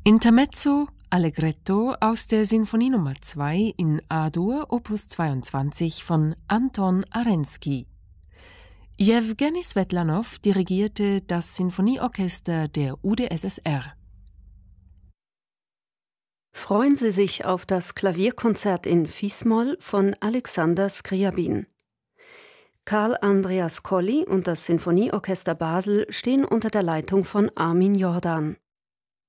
Intermezzo Allegretto aus der Sinfonie Nummer 2 in A-Dur Opus 22 von Anton Arensky. Jewgeni Swetlanow dirigierte das Sinfonieorchester der UdSSR. Freuen Sie sich auf das Klavierkonzert in Fis-Moll von Alexander Scriabin. Karl Andreas Colli und das Sinfonieorchester Basel stehen unter der Leitung von Armin Jordan.